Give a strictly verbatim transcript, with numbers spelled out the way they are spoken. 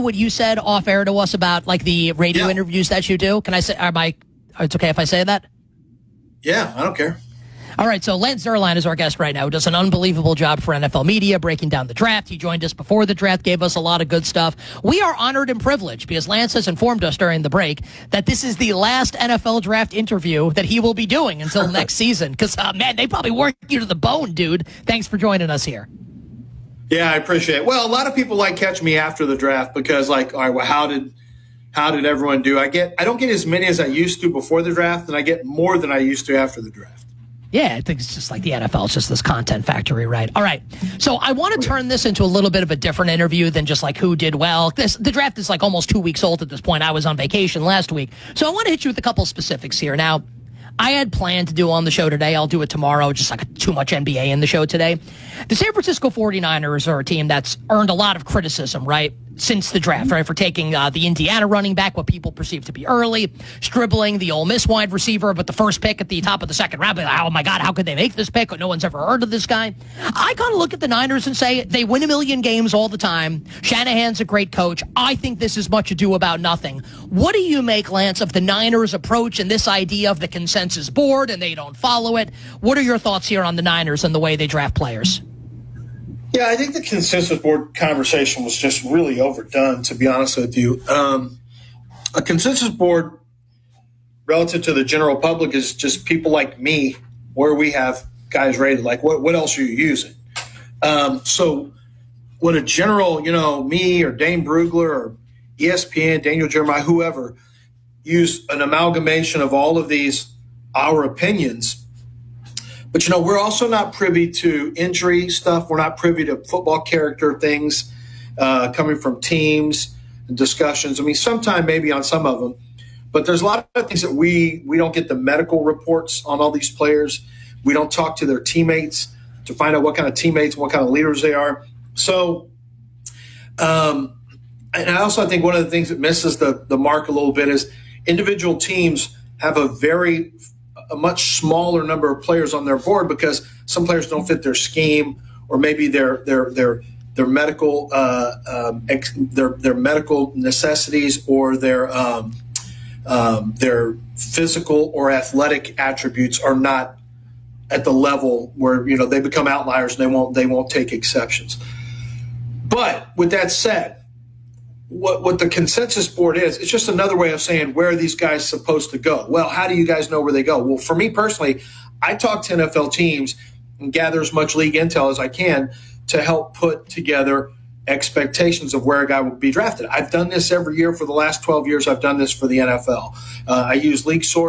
what you said off air to us about like the radio yeah. interviews that you do? Can I say, am I, it's okay if I say that? Yeah, I don't care. All right, so Lance Zierlein is our guest right now, who does an unbelievable job for N F L media, breaking down the draft. He joined us before the draft, gave us a lot of good stuff. We are honored and privileged because Lance has informed us during the break that this is the last N F L draft interview that he will be doing until next season. Because, uh, man, they probably work you to the bone, dude. Thanks for joining us here. Yeah, I appreciate it. Well, a lot of people like catch me after the draft because, like, all right, well, how did how did everyone do? I get I don't get as many as I used to before the draft, and I get more than I used to after the draft. Yeah, I think it's just like the N F L. It's just this content factory, right? All right. So I want to turn this into a little bit of a different interview than just like who did well. This The draft is like almost two weeks old at this point. I was on vacation last week. So I want to hit you with a couple specifics here. Now, I had planned to do on the show today. I'll do it tomorrow, just like too much N B A in the show today. The San Francisco forty-niners are a team that's earned a lot of criticism, right, since the draft, right, for taking uh, the Indiana running back, what people perceive to be early, scribbling the Ole Miss wide receiver, but the first pick at the top of the second round, like, oh, my God, how could they make this pick? No one's ever heard of this guy. I kind of look at the Niners and say they win a million games all the time. Shanahan's a great coach. I think this is much ado about nothing. What do you make, Lance, of the Niners' approach and this idea of the consensus board and they don't follow it? What are your thoughts here on the Niners and the way they draft players? Yeah, I think the consensus board conversation was just really overdone, to be honest with you. Um, a consensus board relative to the general public is just people like me, where we have guys rated. Like, what, what else are you using? Um, so what a general, you know, me or Dane Brugler or E S P N, Daniel Jeremiah, whoever, use an amalgamation of all of these, our opinions. But, you know, we're also not privy to injury stuff. We're not privy to football character things uh, coming from teams and discussions. I mean, sometime maybe on some of them. But there's a lot of things that we, we don't get the medical reports on all these players. We don't talk to their teammates to find out what kind of teammates and what kind of leaders they are. So, um, and I also think one of the things that misses the, the mark a little bit is individual teams have a very – a much smaller number of players on their board because some players don't fit their scheme, or maybe their their their their medical uh, um, ex, their their medical necessities, or their um, um, their physical or athletic attributes are not at the level where, you know, they become outliers and they won't they won't take exceptions. But with that said, What, what the consensus board is, it's just another way of saying, where are these guys supposed to go? Well, how do you guys know where they go? Well, for me personally, I talk to N F L teams and gather as much league intel as I can to help put together expectations of where a guy will be drafted. I've done this every year for the last twelve years. I've done this for the N F L. Uh, I use League Source.